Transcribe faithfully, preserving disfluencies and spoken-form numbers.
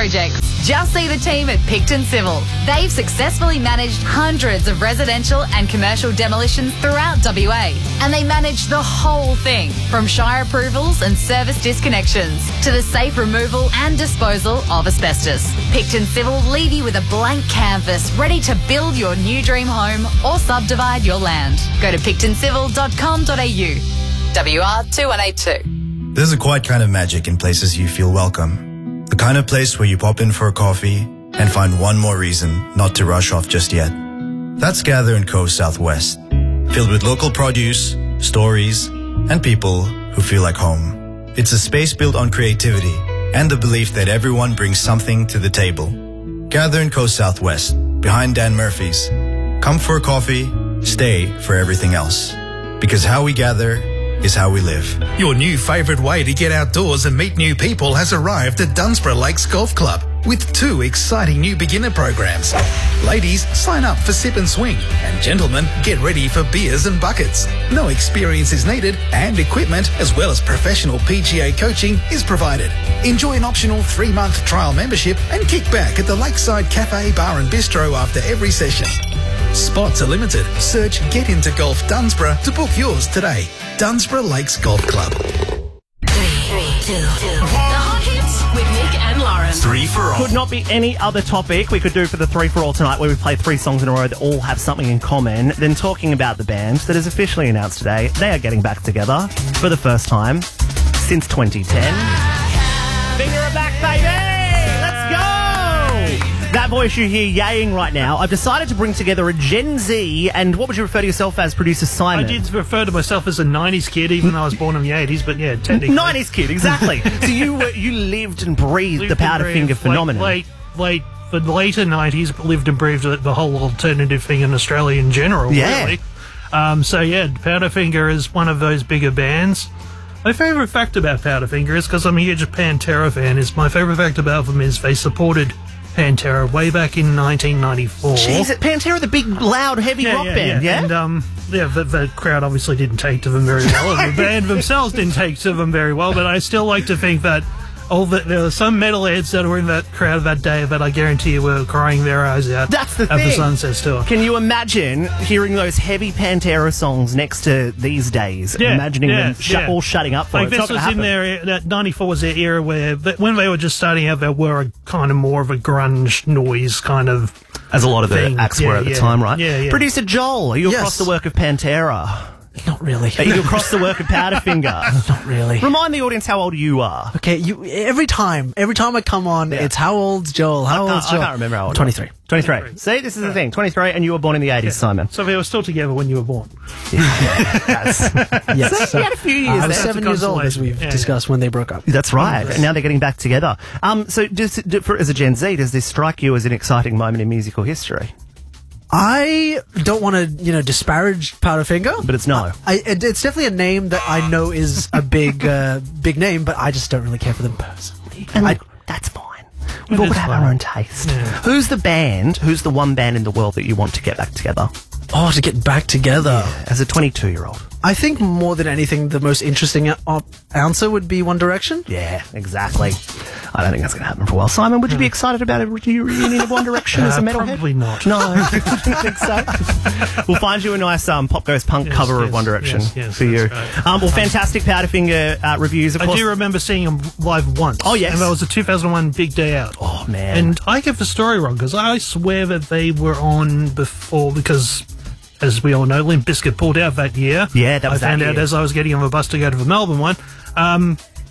projects. Just see the team at Picton Civil. They've successfully managed hundreds of residential and commercial demolitions throughout W A. And they manage the whole thing, from shire approvals and service disconnections to the safe removal and disposal of asbestos. Picton Civil leave you with a blank canvas ready to build your new dream home or subdivide your land. Go to picton civil dot com dot a u. W R two one eight two. There's a quiet kind of magic in places you feel welcome. The kind of place where you pop in for a coffee and find one more reason not to rush off just yet. That's Gather and Co. Southwest, filled with local produce, stories, and people who feel like home. It's a space built on creativity and the belief that everyone brings something to the table. Gather and Co. Southwest, behind Dan Murphy's. Come for a coffee, stay for everything else. Because how we gather is how we live. Your new favourite way to get outdoors and meet new people has arrived at Dunsborough Lakes Golf Club with two exciting new beginner programs. Ladies, sign up for Sip and Swing, and gentlemen, get ready for beers and buckets. No experience is needed, and equipment as well as professional P G A coaching is provided. Enjoy an optional three-month trial membership and kick back at the Lakeside Cafe, Bar and Bistro after every session. Spots are limited. Search Get Into Golf Dunsborough to book yours today. Dunsborough Lakes Golf Club. Three, three, two, two. The hot hits with Nick and Lauren. Three for all. Could not be any other topic we could do for the three for all tonight, where we play three songs in a row that all have something in common, than talking about the band that is officially announced today. They are getting back together for the first time since twenty ten. Finger it back, baby! Let's go! That voice you hear yaying right now, I've decided to bring together a Gen Z, and what would you refer to yourself as, producer Simon? I did refer to myself as a nineties kid, even though I was born in the eighties, but yeah, technically. nineties kid, exactly. So you were, you lived and breathed lived the Powderfinger phenomenon. Late, late, late, the later nineties, but lived and breathed the whole alternative thing in Australia in general, yeah. really. Um, so yeah, Powderfinger is one of those bigger bands. My favourite fact about Powderfinger is, because I'm a huge Pantera fan, is my favourite fact about them is they supported Pantera way back in nineteen ninety-four. Jeez, Pantera, the big, loud, heavy yeah, rock yeah, band, yeah? yeah? And, um, yeah, the, the crowd obviously didn't take to them very well. And the band themselves didn't take to them very well, but I still like to think that all the, there were some metalheads that were in that crowd that day that I guarantee you were crying their eyes out. That's the at thing. the Sunsets tour. Can you imagine hearing those heavy Pantera songs next to these days? Yeah, Imagining yeah, them sh- yeah. all shutting up for like it. It's this not was gonna in their that ninety-four was their era where th- when they were just starting out, they were a kind of more of a grunge noise kind of, as a lot of thing. the acts yeah, were at yeah. the time, right? Yeah, yeah. Producer Joel, are you Yes. across the work of Pantera? Not really. Are you across the work of Powderfinger? Not really. Remind the audience how old you are. Okay, you every time, every time I come on, Yeah. it's how old's Joel? How I old's can't, Joel? I can't remember how old. twenty-three. twenty-three. See, this is the thing. twenty-three, and you were born in the eighties, Simon. So they were still together when you were born. Yes. yes. So you had a few years I was there. seven years old, as we've Yeah, discussed, when they broke up. That's right. And now they're getting back together. Um, so, does, do, for, as a Gen Z, does this strike you as an exciting moment in musical history? I don't want to, you know, disparage Powderfinger, But it's no. I, it, it's definitely a name that I know is a big, uh, big name, but I just don't really care for them personally. And I, look, that's fine. We've all is got to have fine. our own taste. Yeah. Who's the band, who's the one band in the world that you want to get back together oh, to get back together. as a twenty-two-year-old? I think more than anything, the most interesting uh, answer would be One Direction. Yeah, exactly. I don't think that's going to happen for a while. Simon, would you be excited about a re- reunion of One Direction as a Uh, metalhead? probably not. No, I don't think so. We'll find you a nice um, Pop Goes Punk Yes, cover of yes, One Direction yes, yes, for you. that's right. Um, well, fantastic Powderfinger uh, reviews, of I course. do remember seeing them live once. Oh, yes. And that was a two thousand one Big Day Out. Oh, man. And I get the story wrong, because I swear that they were on before, because, as we all know, Limp Bizkit pulled out that year. Yeah, that was I found that out year. as I was getting on the bus to go to the Melbourne one. Um,